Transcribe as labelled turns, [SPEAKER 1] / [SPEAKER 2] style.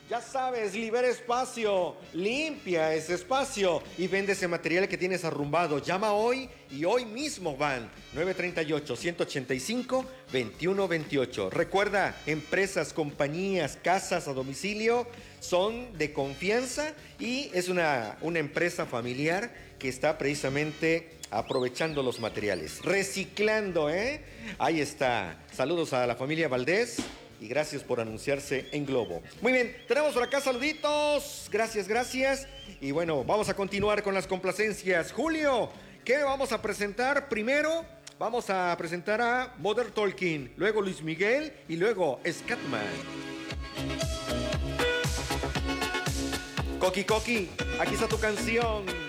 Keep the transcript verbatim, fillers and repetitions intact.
[SPEAKER 1] Ya sabes, libera espacio, limpia ese espacio y vende ese material que tienes arrumbado. Llama hoy y hoy mismo van. nueve tres ocho, uno ocho cinco, dos uno dos ocho. Recuerda, empresas, compañías, casas a domicilio son de confianza y es una, una empresa familiar que está precisamente aprovechando los materiales, reciclando, ¿eh? Ahí está. Saludos a la familia Valdés. Y gracias por anunciarse en Globo. Muy bien, tenemos por acá saluditos. Gracias, gracias. Y bueno, vamos a continuar con las complacencias. Julio, ¿qué vamos a presentar? Primero, vamos a presentar a Modern Talking, luego Luis Miguel y luego Scatman. Coqui Coqui, aquí está tu canción.